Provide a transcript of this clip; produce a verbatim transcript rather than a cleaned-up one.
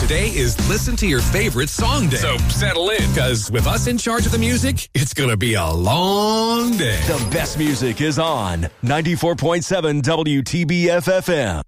Today is Listen to Your Favorite Song Day. So settle in, because with us in charge of the music, it's going to be a long day. The best music is on ninety-four point seven W T B F F M.